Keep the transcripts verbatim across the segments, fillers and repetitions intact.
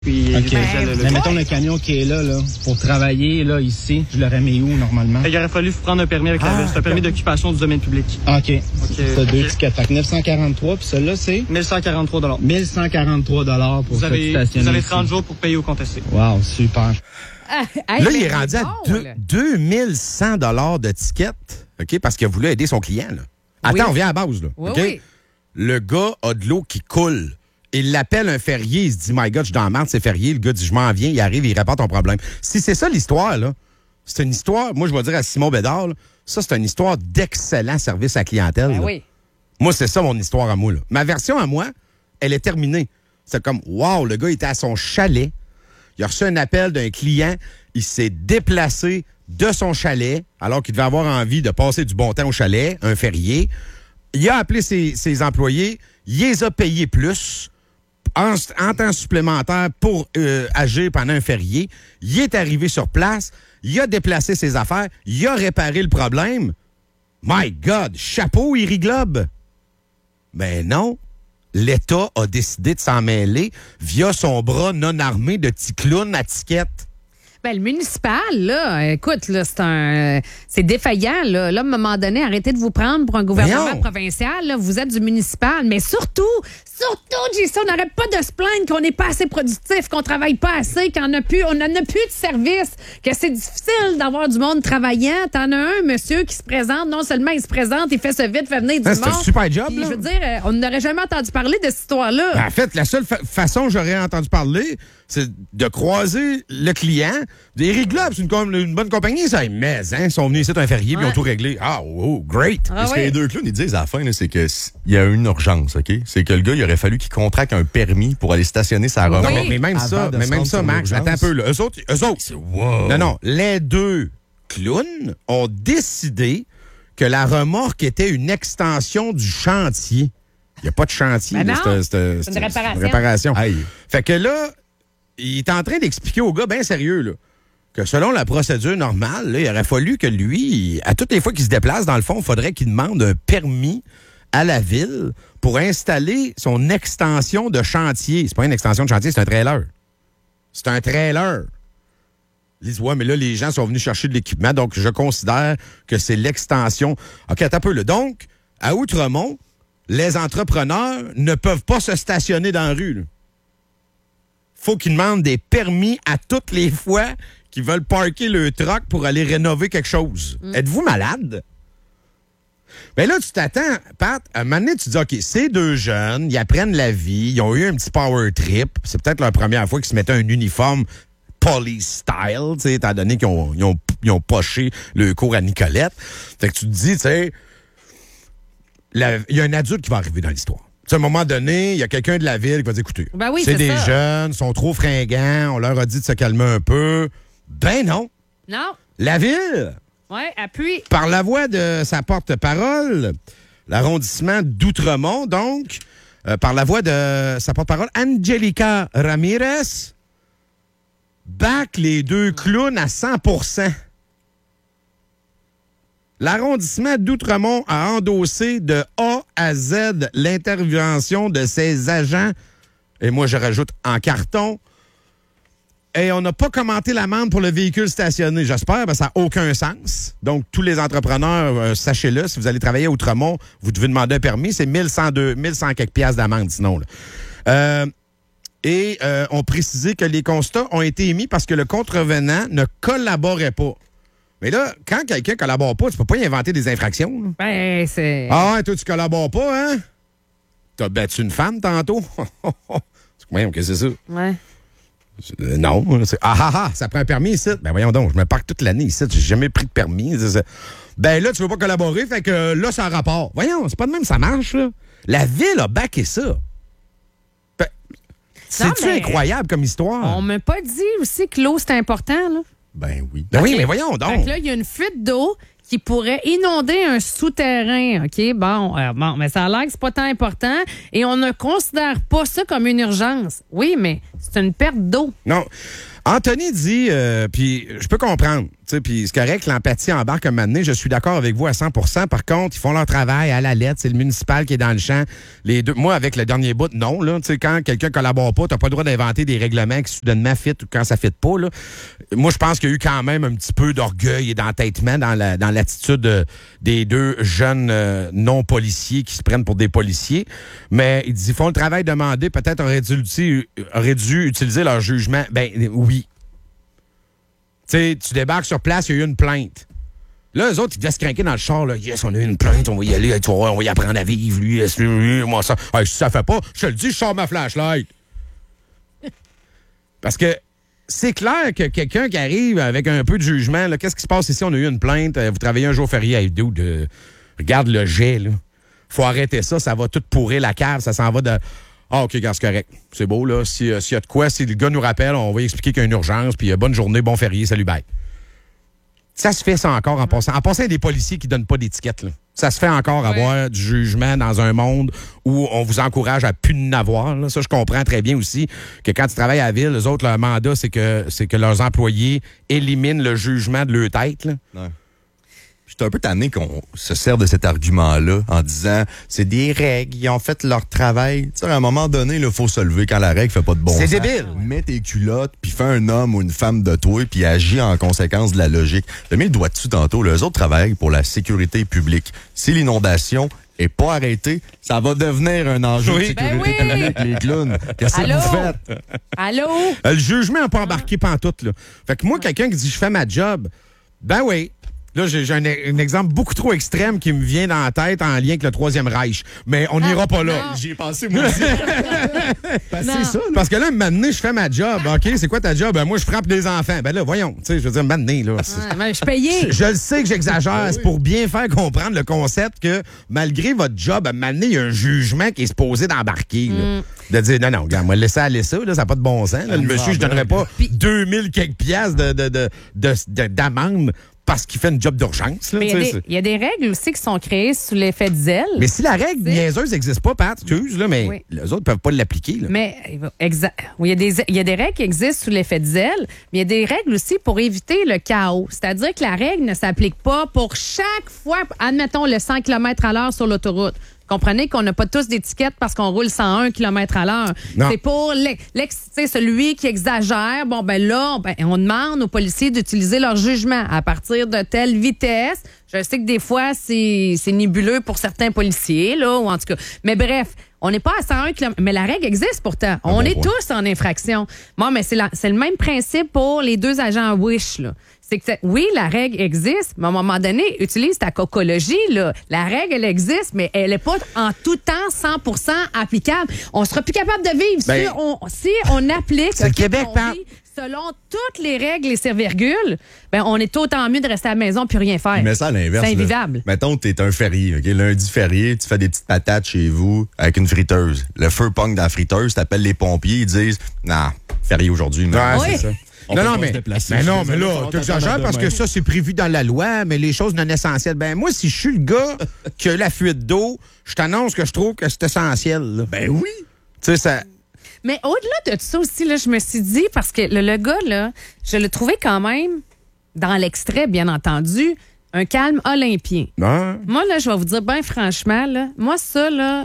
Puis, OK. ben, Mais ben, mettons le camion qui est là, là, pour travailler, là, ici, je l'aurais mis où, normalement? Il aurait fallu prendre un permis avec la Ah, ville. C'est un permis d'occupation du domaine public. OK. OK. T'as deux OK. tickets. Fait que neuf cent quarante-trois, puis celui-là, c'est? mille cent quarante-trois dollars. mille cent quarante-trois dollars pour Vous avez, stationner vous avez ici. trente jours pour payer ou contester. Wow, super. Ah, hey, Là, mais il est c'est rendu à bon, deux- là. deux mille cent dollars de ticket, OK, parce qu'il a voulu aider son client. Là. Attends, Oui. on vient à la base. Là, Oui, OK? oui. Le gars a de l'eau qui coule. Il l'appelle un ferrier. Il se dit, my God, je suis dans la merde, c'est férié. Le gars dit, je m'en viens. Il arrive, il répare ton problème. Si c'est ça l'histoire, là, c'est une histoire, moi, je vais dire à Simon Bédard, là, ça, c'est une histoire d'excellent service à la clientèle. Ben là. oui. Moi, c'est ça mon histoire à moi. Là. Ma version à moi, elle est terminée. C'est comme, wow, le gars était à son chalet. Il a reçu un appel d'un client. Il s'est déplacé de son chalet, alors qu'il devait avoir envie de passer du bon temps au chalet, un férié. Il a appelé ses, ses employés. Il les a payés plus en, en temps supplémentaire pour euh, agir pendant un férié. Il est arrivé sur place. Il a déplacé ses affaires. Il a réparé le problème. My God, chapeau, Iri Globe. Ben non. L'État a décidé de s'en mêler via son bras non armé de petit clown à tiquette. Ben, le municipal, là, écoute, là, c'est un. euh, c'est défaillant, là. Là, à un moment donné, arrêtez de vous prendre pour un gouvernement Voyons. provincial, là. Vous êtes du municipal. Mais surtout, surtout, Jason, on n'arrête pas de se plaindre qu'on n'est pas assez productif, qu'on travaille pas assez, qu'on a plus, on n'en a plus de service, que c'est difficile d'avoir du monde travaillant. T'en as un, monsieur, qui se présente. Non seulement il se présente, il fait ça vite, fait venir du Ah, c'est monde. un super job, Puis, là. je veux dire, euh, on n'aurait jamais entendu parler de cette histoire-là. Ben, en fait, la seule fa- façon que j'aurais entendu parler, c'est de croiser le client. Eric Globe, c'est une, com- une bonne compagnie, ça. Mais, hein, ils sont venus ici, un férié, puis ils ont Ouais. tout réglé. Ah, oh, great. Ah Et ce que oui. les deux clowns, ils disent à la fin, là, c'est qu'il y a une urgence, OK? C'est que le gars, il aurait fallu qu'il contracte un permis pour aller stationner sa Oui. remorque. Non, mais même Avant ça, de mais se même rendre ça, sur Max, l'urgence. attends un peu, là. Eux autres, eux autres, Wow. non, non, les deux clowns ont décidé que la remorque était une extension du chantier. Il n'y a pas de chantier. Ben là, non, c'est- c'est- c'est une c'est- réparation. c'est une réparation. Aïe. Fait que là, il est en train d'expliquer au gars, bien sérieux, là, que selon la procédure normale, là, il aurait fallu que lui, à toutes les fois qu'il se déplace, dans le fond, il faudrait qu'il demande un permis à la ville pour installer son extension de chantier. C'est pas une extension de chantier, c'est un trailer. C'est un trailer. Ils disent, ouais, mais là, les gens sont venus chercher de l'équipement, donc je considère que c'est l'extension. OK, attends un peu, là. Donc, à Outremont, les entrepreneurs ne peuvent pas se stationner dans la rue, là. Faut qu'ils demandent des permis à toutes les fois qu'ils veulent parker le truck pour aller rénover quelque chose. Êtes-vous malade? Ben là, tu t'attends, Pat, à un moment donné, tu te dis, OK, ces deux jeunes, ils apprennent la vie, ils ont eu un petit power trip. C'est peut-être leur première fois qu'ils se mettaient un uniforme police style, tu sais, étant donné qu'ils ont, ils ont, ils ont poché le cours à Nicolette. Fait que tu te dis, tu sais, la- il y a un adulte qui va arriver dans l'histoire. Tu sais, à un moment donné, il y a quelqu'un de la ville qui va dire, écoutez, Ben oui, c'est c'est des ça. jeunes, ils sont trop fringants, on leur a dit de se calmer un peu. Ben non. Non? La ville, Oui, appuie. par la voix de sa porte-parole, l'arrondissement d'Outremont, donc, euh, par la voix de sa porte-parole, Angelica Ramirez, back les deux clowns à cent pour cent. L'arrondissement d'Outremont a endossé de A à Z l'intervention de ses agents, et moi je rajoute en carton, et on n'a pas commenté l'amende pour le véhicule stationné. J'espère, parce que ça n'a aucun sens. Donc, tous les entrepreneurs, euh, sachez-le, si vous allez travailler à Outremont, vous devez demander un permis. C'est mille cent deux, mille cent quelques piastres d'amende, sinon. Là. Euh, et euh, on précisait que les constats ont été émis parce que le contrevenant ne collaborait pas. Mais là, quand quelqu'un ne collabore pas, tu peux pas y inventer des infractions. Là. Ben, c'est. Ah ouais, toi, tu collabores pas, hein? T'as battu une femme tantôt? Voyons, qu'est-ce que c'est ça? Ouais. Euh, non. c'est- Ah ah ah, ça prend un permis ici. Ben voyons donc, je me parque toute l'année ici. J'ai jamais pris de permis. C'est ça. Ben là, tu veux pas collaborer, fait que euh, là, c'est un rapport. Voyons, c'est pas de même, ça marche, là. La ville a backé ça. Ben, c'est-tu mais- incroyable comme histoire? On m'a pas dit aussi que l'eau, c'est important, là. Ben oui. Ben oui, OK. mais voyons Fait donc. que là, il y a une fuite d'eau qui pourrait inonder un souterrain, OK? Bon, euh, bon, mais ça a l'air que c'est pas tant important et on ne considère pas ça comme une urgence. Oui, mais C'est une perte d'eau. Non. Anthony dit, euh, puis je peux comprendre, tu sais, puis c'est correct, l'empathie embarque un moment donné, je suis d'accord avec vous à cent pour cent. Par contre, ils font leur travail à la lettre, c'est le municipal qui est dans le champ. Les deux, moi, avec le dernier bout, non, là, tu sais, quand quelqu'un collabore pas, t'as pas le droit d'inventer des règlements qui soudainement fit ou quand ça fit pas, là. Moi, je pense qu'il y a eu quand même un petit peu d'orgueil et d'entêtement dans la, dans l'attitude euh, des deux jeunes euh, non-policiers qui se prennent pour des policiers. Mais ils disent, ils font le travail demandé, peut-être auraient dû, auraient dû utiliser leur jugement. Ben, oui. Tu sais, tu débarques sur place, il y a eu une plainte. Là, eux autres, ils devaient se craquer dans le char. Là. Yes, on a eu une plainte, on va y aller, tu vois, on va y apprendre à vivre, lui, lui moi, ça. Hey, si ça fait pas, je te le dis, je sors ma flashlight. Parce que c'est clair que quelqu'un qui arrive avec un peu de jugement, là, qu'est-ce qui se passe ici? On a eu une plainte, vous travaillez un jour férié à Dude, de... Regarde le jet, là. Faut arrêter ça, ça va tout pourrir la cave, ça s'en va de... Ah, OK, gars, c'est correct. C'est beau, là. Si, euh, s'il y a de quoi, si le gars nous rappelle, on va lui expliquer qu'il y a une urgence, puis euh, bonne journée, bon férié, salut, bye. Ça se fait, ça, encore en passant. En passant, il y a des policiers qui donnent pas d'étiquette, là. Ça se fait encore, ouais. Avoir du jugement dans un monde où on vous encourage à plus n'avoir. Là. Ça, je comprends très bien aussi que quand tu travailles à la ville, les autres, leur mandat, c'est que, c'est que leurs employés éliminent le jugement de leur tête, là. Ouais. J'étais un peu tanné qu'on se sert de cet argument-là en disant c'est des règles, ils ont fait leur travail. Tu sais, à un moment donné, il faut se lever quand la règle fait pas de bon sens. C'est débile. Mets tes culottes, puis fais un homme ou une femme de toi, puis agis en conséquence de la logique. J'ai mis le doigt dessus tantôt. Les autres travaillent pour la sécurité publique. Si l'inondation est pas arrêtée, ça va devenir un enjeu oui. de sécurité ben oui. publique, les clowns. Qu'est-ce que Allô? vous faites? Allô? Euh, le jugement n'a pas embarqué pantoute, là. Fait que moi, quelqu'un qui dit je fais ma job, ben oui. Là, j'ai, j'ai un, un exemple beaucoup trop extrême qui me vient dans la tête en lien avec le Troisième Reich. Mais on n'ira ah, pas là. non. J'y ai pensé, moi aussi. ben, c'est ça. Là. Parce que là, maintenant, je fais ma job. OK, c'est quoi ta job? Ben, moi, je frappe des enfants. Ben là, voyons. Tu sais, je veux dire, maintenant, là. Ouais, ben, je suis payé. Je, je le sais que j'exagère. C'est pour bien faire comprendre le concept que malgré votre job, à maintenant, il y a un jugement qui est supposé d'embarquer. Mm. De dire, non, non, regarde, moi, laisser aller ça, là, ça n'a pas de bon sens. Là. Le monsieur, je donnerais pas deux mille quelques piastres de, de, de, de, de, d'amende parce qu'il fait une job d'urgence. Là, mais il y, y a des règles aussi qui sont créées sous l'effet de zèle. Mais si la règle niaiseuse n'existe pas, Pat, excuse, là, mais oui. Les autres ne peuvent pas l'appliquer. Là. Mais exa- oui, il y a des il y a des règles qui existent sous l'effet de zèle, mais il y a des règles aussi pour éviter le chaos. C'est-à-dire que la règle ne s'applique pas pour chaque fois, admettons, le cent kilomètres à l'heure sur l'autoroute. Comprenez qu'on n'a pas tous d'étiquette parce qu'on roule cent un kilomètres à l'heure. Non. C'est pour l'ex, l'ex, celui qui exagère. Bon, ben là, ben, on demande aux policiers d'utiliser leur jugement à partir de telle vitesse. Je sais que des fois, c'est, c'est nébuleux pour certains policiers, là, ou en tout cas. Mais bref, on n'est pas à cent un kilomètres. Mais la règle existe pourtant. On ah bon, est ouais. tous en infraction. Bon, mais c'est, la, c'est le même principe pour les deux agents Wish, là. C'est que, oui, la règle existe, mais à un moment donné, utilise ta cocologie, là. La règle, elle existe, mais elle n'est pas en tout temps cent pour cent applicable. On sera plus capable de vivre ben, si, on, si on applique... C'est le Québec, par... Selon toutes les règles et ses virgules, ben, on est autant mieux de rester à la maison puis rien faire. Mais ça à l'inverse. C'est invivable. Là. Mettons que t'es un férié, OK? Lundi férié, tu fais des petites patates chez vous avec une friteuse. Le feu pogne dans la friteuse, t'appelles les pompiers, ils disent « Non, férié aujourd'hui. » Ouais, oui. C'est ça. On non, non, mais, mais non, mais là, tu exagères parce que ça, c'est prévu dans la loi, mais les choses non essentielles. Ben, moi, si je suis le gars qui a la fuite d'eau, je t'annonce que je trouve que c'est essentiel. Là. Ben oui. Tu sais, ça. Mais au-delà de ça aussi, là, je me suis dit, parce que le, le gars, là, je le trouvais quand même, dans l'extrait, bien entendu, un calme olympien. Ah. Moi, là, je vais vous dire, ben franchement, là, moi, ça, là,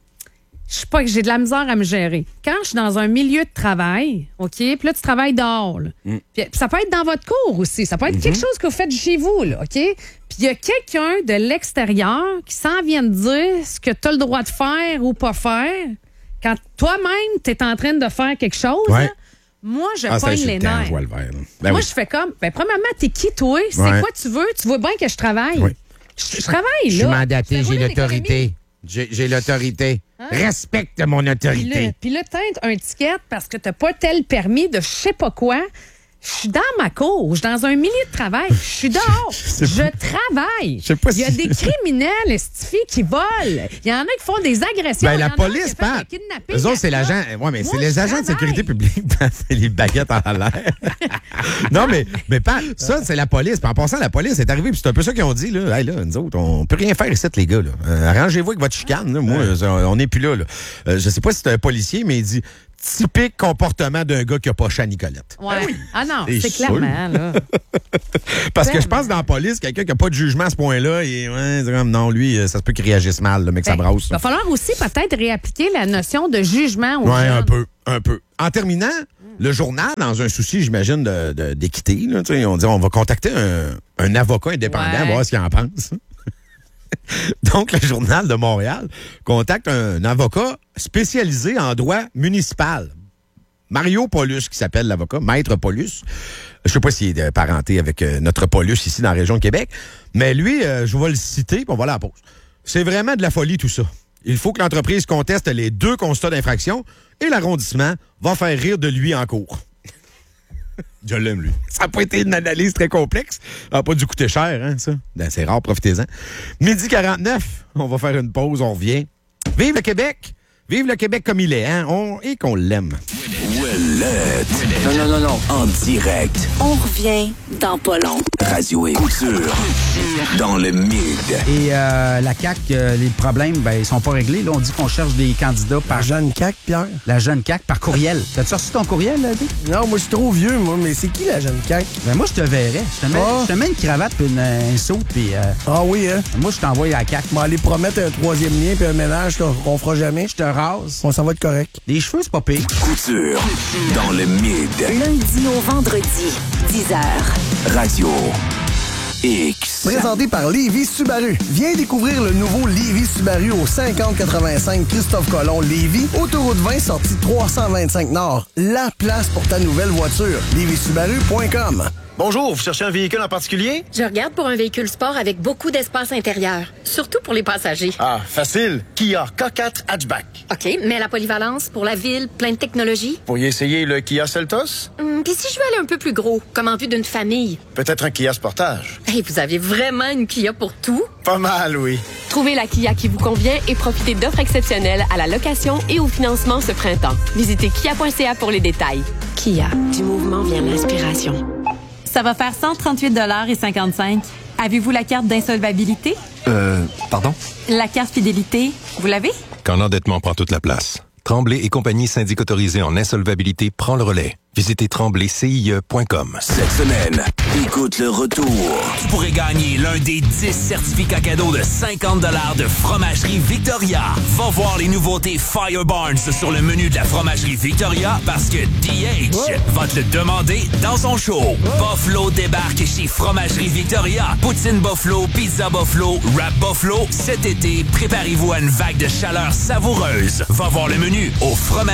je sais pas que j'ai de la misère à me gérer. Quand je suis dans un milieu de travail, OK, puis là, tu travailles dehors, là. Mm. Puis ça peut être dans votre cour aussi. Ça peut être mm-hmm. quelque chose que vous faites chez vous, là, OK? Puis il y a quelqu'un de l'extérieur qui s'en vient de dire ce que tu as le droit de faire ou pas faire. Quand toi-même, tu es en train de faire quelque chose, ouais. là, moi, je ah, pogne les nerfs. Le verre, ben moi, oui. je fais comme, ben, premièrement, t'es qui, toi? C'est ouais. quoi tu veux? Tu veux bien que je travaille? Oui. Je, je travaille, là. Je suis mandaté, j'ai l'autorité. D'économie. J'ai, j'ai l'autorité. Hein? Respecte mon autorité. Puis là, là t'as un ticket parce que t'as pas tel permis de je sais pas quoi. Je suis dans ma cour, je suis dans un milieu de travail, je suis dehors, je, je travaille. Je sais pas Il y a si... des criminels, estifis, qui volent. Il y en a qui font des agressions. Ben, la police, pas. Eux autres, c'est l'agent. Ouais, mais Moi, c'est les agents de sécurité publique. C'est les baguettes en l'air. non, mais, mais pas. Ça, c'est la police. Puis en passant, la police est arrivée. Puis c'est un peu ça qu'ils ont dit. Là, hey, là, nous autres, on peut rien faire ici, les gars. Là. Euh, arrangez-vous avec votre chicane. Là. Moi, ouais. on n'est plus là. là. Euh, je sais pas si c'est un policier, mais il dit. typique comportement d'un gars qui a pas chat à Nicolette. Ouais. Ah non, C'est c'est sûr. clairement, là. Parce que je pense que dans la police, quelqu'un qui a pas de jugement à ce point-là, il, ouais, c'est comme, non, lui, euh, ça se peut qu'il réagisse mal, le mec, ça Ben, brasse. Il va falloir aussi peut-être réappliquer la notion de jugement aux Ouais, jeunes. un peu, un peu. En terminant, le journal, dans un souci, j'imagine, de, de- d'équité, là, tu sais, on dit on va contacter un, un avocat indépendant, Ouais. voir ce qu'il en pense. Donc, le journal de Montréal contacte un avocat spécialisé en droit municipal. Mario Paulus, qui s'appelle l'avocat, Maître Paulus. Je sais pas s'il est de parenté avec euh, notre Paulus ici dans la région de Québec, mais lui, euh, je vais le citer, puis on va aller à la pause. C'est vraiment de la folie, tout ça. Il faut que l'entreprise conteste les deux constats d'infraction et l'arrondissement va faire rire de lui en cours. Je l'aime, lui. Ça n'a pas été une analyse très complexe. Ça n'a pas dû coûter cher, hein, ça. Ben, c'est rare, profitez-en. Midi quarante-neuf, on va faire une pause, on revient. Vive le Québec! Vive le Québec comme il est, hein? On, et qu'on l'aime. Ouellette. Non, non, non, non. En direct. On revient dans pas long. Radio et couture. Dans le mid. Et euh, la C A Q, euh, les problèmes, ben, ils sont pas réglés. Là, on dit qu'on cherche des candidats par... Jeanne C A Q, Pierre? La jeune C A Q, par courriel. T'as-tu reçu ton courriel, là, Vic? Non, moi, je suis trop vieux, moi, mais c'est qui la Jeanne C A Q? Ben, moi, je te verrais. Je te mets, Ah. je te mets une cravate puis une, un saut, puis euh, Ah oui, hein? moi, je t'envoie à la C A Q. On va aller promettre un troisième lien puis un ménage qu'on qu'on fera jamais. Je te rase. On s'en va être correct. Les cheveux, c'est pas pire. Couture. Dans le mid. Lundi au vendredi, dix heures. Radio X. Présenté par Lévis Subaru. Viens découvrir le nouveau Lévis Subaru au cinquante quatre-vingt-cinq Christophe Colomb Lévis, autoroute vingt, sortie trois cent vingt-cinq Nord. La place pour ta nouvelle voiture. lévis subaru point com. Bonjour, vous cherchez un véhicule en particulier? Je regarde pour un véhicule sport avec beaucoup d'espace intérieur, surtout pour les passagers. Ah, facile. Kia K quatre Hatchback. OK, mais la polyvalence pour la ville, plein de technologies. Pourriez essayer le Kia Seltos? Hum, Puis si je veux aller un peu plus gros, comme en vue d'une famille? Peut-être un Kia Sportage. Hey, vous avez vraiment une Kia pour tout? Pas mal, oui. Trouvez la Kia qui vous convient et profitez d'offres exceptionnelles à la location et au financement ce printemps. Visitez kia point c a pour les détails. Kia, du mouvement vient l'inspiration. Ça va faire cent trente-huit dollars et cinquante-cinq. Avez-vous la carte d'insolvabilité? Euh, pardon? La carte fidélité, vous l'avez? Quand l'endettement prend toute la place. Tremblay et compagnie syndic autorisée en insolvabilité prend le relais. Visitez tremblay c i e point com. Cette semaine, écoute le retour. Tu pourrais gagner l'un des dix certificats cadeaux de cinquante dollars de Fromagerie Victoria. Va voir les nouveautés Fire Barns sur le menu de la Fromagerie Victoria parce que D H va te le demander dans son show. Buffalo débarque chez Fromagerie Victoria. Poutine Buffalo, Pizza Buffalo, Wrap Buffalo. Cet été, préparez-vous à une vague de chaleur savoureuse. Va voir le menu au Fromagerie